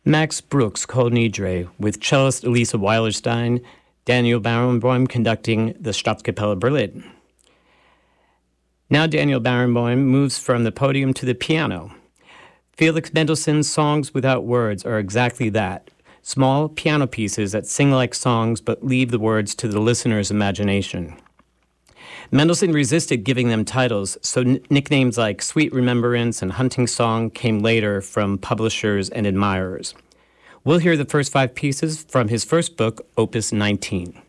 Max Bruch's Kol Nidre, with cellist Elisa Weilerstein, Daniel Barenboim conducting the Staatskapelle Berlin. Now Daniel Barenboim moves from the podium to the piano. Felix Mendelssohn's Songs Without Words are exactly that, small piano pieces that sing like songs but leave the words to the listener's imagination. Mendelssohn resisted giving them titles, so nicknames like Sweet Remembrance and Hunting Song came later from publishers and admirers. We'll hear the first 5 pieces from his first book, Opus 19.